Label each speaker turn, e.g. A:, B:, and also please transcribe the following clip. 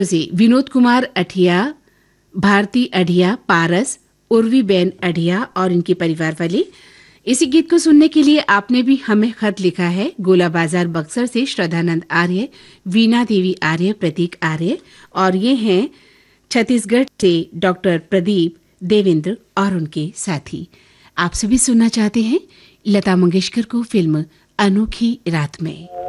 A: से विनोद कुमार अठिया, भारती अढ़िया, पारस, उर्वीबेन अढ़िया और इनके परिवार वाले। इसी गीत को सुनने के लिए आपने भी हमें खत लिखा है। गोला बाजार बक्सर से श्रद्धानंद आर्य, वीणा देवी आर्य, प्रतीक आर्य और ये हैं छत्तीसगढ़ से डॉक्टर प्रदीप, देवेंद्र और उनके साथी। आपसे भी सुनना चाहते हैं लता मंगेशकर को फिल्म अनोखी रात में।